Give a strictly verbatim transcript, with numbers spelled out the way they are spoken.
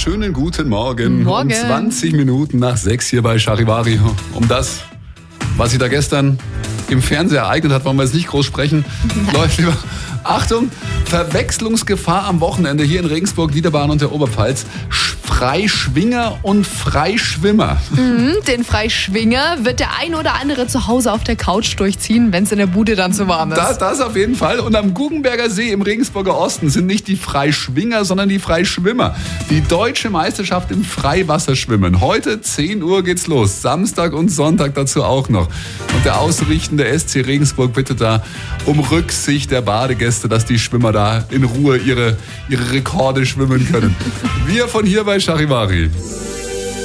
schönen guten Morgen. Morgen. Um zwanzig Minuten nach sechs hier bei Charivari. Um das, was sich da gestern im Fernseher ereignet hat, wollen wir jetzt nicht groß sprechen. Läuft lieber. Achtung, Verwechslungsgefahr am Wochenende hier in Regensburg, Niederbayern und der Oberpfalz. Freischwinger und Freischwimmer. Mhm, den Freischwinger wird der ein oder andere zu Hause auf der Couch durchziehen, wenn es in der Bude dann zu warm ist. Das, das auf jeden Fall. Und am Guggenberger See im Regensburger Osten sind nicht die Freischwinger, sondern die Freischwimmer. Die deutsche Meisterschaft im Freiwasserschwimmen. Heute zehn Uhr geht's los. Samstag und Sonntag dazu auch noch. Und der ausrichtende S C Regensburg bittet da um Rücksicht der Badegäste, dass die Schwimmer da in Ruhe ihre, ihre Rekorde schwimmen können. Wir von hier bei Charivari.